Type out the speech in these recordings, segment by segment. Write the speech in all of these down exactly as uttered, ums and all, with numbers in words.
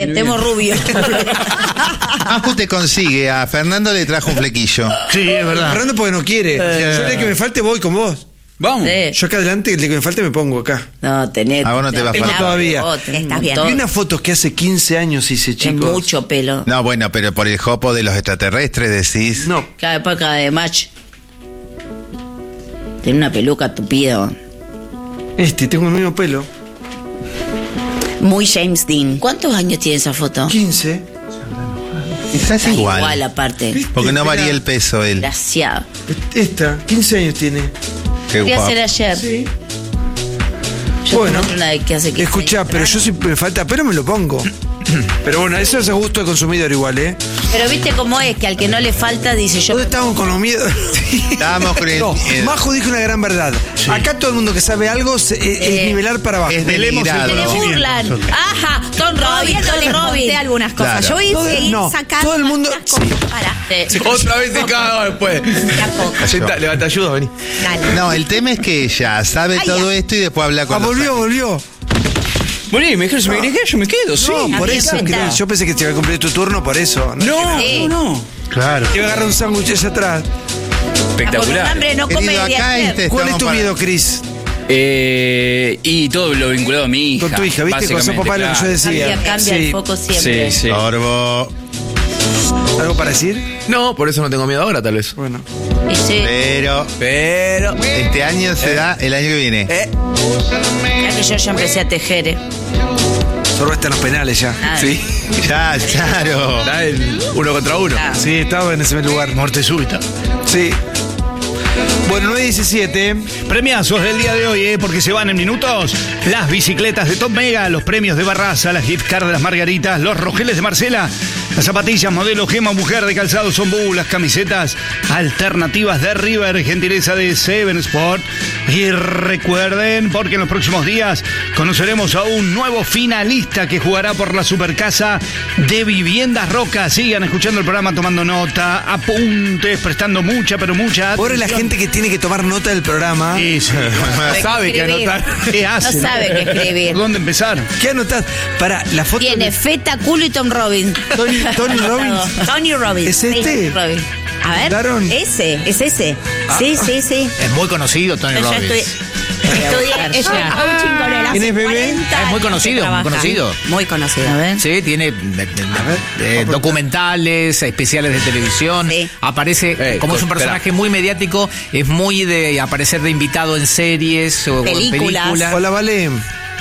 metemos rubio. Apu te consigue, a Fernando le trajo un flequillo. Sí, es verdad. Fernando porque no quiere. Eh. Yo el día que me falte voy con vos. Vamos. Sí. Yo acá adelante, el día que me falte me pongo acá. No, tenés. A vos no te va a tenés faltar. Todavía. vos tenés Estás un bien. montón. Vi unas fotos que hace quince años hice, Tenés chicos. mucho pelo. No, bueno, pero por el jopo de los extraterrestres decís. No. Cada época de match. Tiene una peluca tupida. Este, tengo el mismo pelo. Muy James Dean. ¿Cuántos años tiene esa foto? quince. Estás Está igual. igual aparte. Porque no Espera. varía el peso él. Graciado. Esta, quince años tiene. Qué Voy a guapo. hacer ayer. Sí. Yo Bueno, tengo una de que hace quince Escuchá, años. pero yo si me falta pelo me lo pongo. Pero bueno, eso es a gusto del consumidor igual, ¿eh? Pero viste cómo es, que al que no le falta dice yo. ¿Dónde estábamos con los miedos? Estábamos con el- No, el- Majo dijo una gran verdad. Acá todo el mundo que sabe algo se- es, es Eh, nivelar para abajo. es Velemos el denigrado. Se le conocimiento burlan. nosotros. Ajá, Tom Todavía Robin, no les Tom conté Robin. algunas cosas. Claro. Yo voy Todo- a seguir no, sacando todo el mundo- algunas cosas. Para. Sí. Otra vez te cago después. De a poco. Senta, levanta ayuda, vení. Dale. No, el tema es que ella sabe Ay, todo ya. esto y después habla con Ah, los volvió, años. volvió. Vení, me dijeron, si me querés quedar, yo me quedo, sí. No, por bien, eso, sentado. creo, yo pensé que te iba a cumplir tu turno, por eso. No, Sí. no, no. Claro. Te iba a agarrar un sándwich allá atrás. Con un Espectacular. hambre no come Querido, de acá ayer. este ¿Cuál es estamos tu para- miedo, Cris? Eh, y todo lo vinculado a mi hija. Con tu hija, ¿viste? Con su básicamente, papá lo que yo claro. decía. Cambia, cambia Sí. el foco siempre. Sí, sí. Orbo. ¿Algo para decir? No, por eso no tengo miedo ahora, tal vez. Bueno. Y sí, Pero Pero. este año se da el año que viene. Eh, ya que yo ya empecé a tejer. eh. Sorbo está en los penales ya. Nada. sí. Ya, claro. Da el uno contra uno. Ah. Sí, estaba en ese lugar. Muerte súbita. Sí. Bueno, nueve diecisiete. Premiazos del día de hoy, ¿eh? Porque se van en minutos las bicicletas de Top Mega, los premios de Barraza, las gift cards de las Margaritas, los rogeles de Marcela, las zapatillas modelo Gema Mujer de Calzado Zombú, las camisetas alternativas de River, gentileza de Seven Sport. Y recuerden, porque en los próximos días conoceremos a un nuevo finalista que jugará por la Supercasa de Viviendas Roca. Sigan escuchando el programa, tomando nota, apuntes, prestando mucha, pero mucha Pobre la atención. gente que tiene que tomar nota del programa. Sí, sí. Sabe que escribir. anotar. ¿Qué No hacen? sabe qué escribir. ¿Por dónde empezar? ¿Qué anotás? Para la foto. Tiene de feta, culo y Tom Robin. Tony, Tony Robbins. Tony Robbins. ¿Es este? Robin. A ver. ¿Daron? Ese, es ese. Sí, sí, sí. Es muy conocido Tony Yo ya Robbins. estoy. Estudié ella coaching con él hace ¿Quién es, bebé? cuarenta Es muy años conocido, que muy trabaja. conocido. Muy conocido. A ver. Sí, tiene eh, eh, documentales, especiales de televisión. Sí. Aparece, Eh, como es un espera. personaje muy mediático, es muy de aparecer de invitado en series o en Películas. películas. Hola, Vale.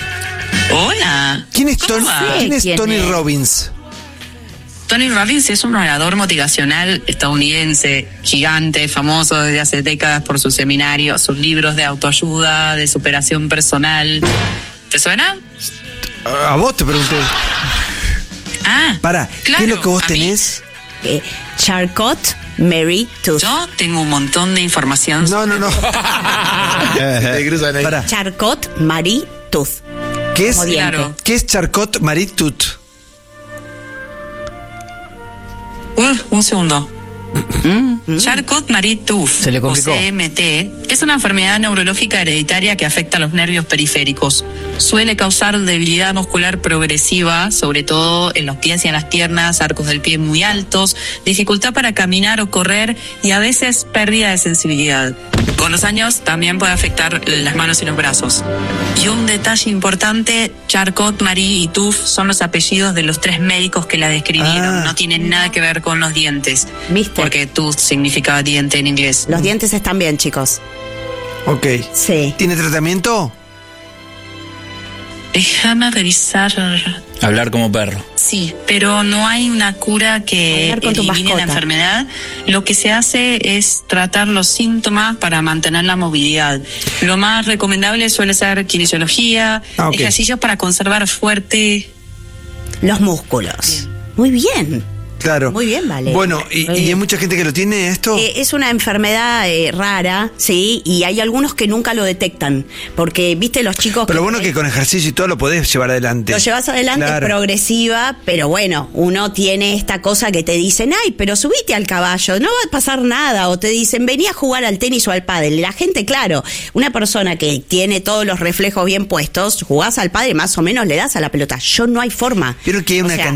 Hola. ¿Quién es, ¿Cómo Tony, va? ¿quién es ¿Quién Tony es? Robbins? Tony Robbins es un orador motivacional estadounidense, gigante, famoso desde hace décadas por sus seminarios, sus libros de autoayuda, de superación personal. ¿Te suena? A vos te pregunté. Ah, Pará, claro, ¿qué es lo que vos a mí. tenés? Eh, Charcot Mary Tooth. Yo tengo un montón de información. No, no, no. Te cruzan ahí. Pará. Charcot Marie Tooth. ¿Qué es, Como diente. Claro. ¿Qué es Charcot Marie Tooth? Uh, un segundo. Charcot-Marie-Tooth, Se le o complicó. C M T, es una enfermedad neurológica hereditaria que afecta a los nervios periféricos. Suele causar debilidad muscular progresiva, sobre todo en los pies y en las piernas, arcos del pie muy altos, dificultad para caminar o correr y a veces pérdida de sensibilidad. Con los años también puede afectar las manos y los brazos. Y un detalle importante, Charcot, Marie y Tooth son los apellidos de los tres médicos que la describieron. Ah. No tienen nada que ver con los dientes. ¿Viste? Porque tooth significa diente en inglés. Los dientes están bien, chicos. Ok. Sí. ¿Tiene tratamiento? Déjame revisar. Hablar como perro. Sí, pero no hay una cura que Hablar con tu elimine la mascota. enfermedad. Lo que se hace es tratar los síntomas para mantener la movilidad. Lo más recomendable suele ser kinesiología, Ah, ok. ejercicios para conservar fuerte. Los músculos. Muy bien. Claro. Muy bien, Vale. Bueno, y, Muy y hay bien. mucha gente que lo tiene esto. Eh, es una enfermedad eh, rara, sí, y hay algunos que nunca lo detectan, porque, viste, los chicos... Pero lo bueno es que con ejercicio y todo lo podés llevar adelante. Lo llevas adelante, Claro. es progresiva, pero bueno, uno tiene esta cosa que te dicen, ay, pero subite al caballo, no va a pasar nada, o te dicen, vení a jugar al tenis o al pádel. La gente, claro, una persona que tiene todos los reflejos bien puestos, jugás al pádel, más o menos le das a la pelota. Yo no hay forma. Vieron que hay O una sea,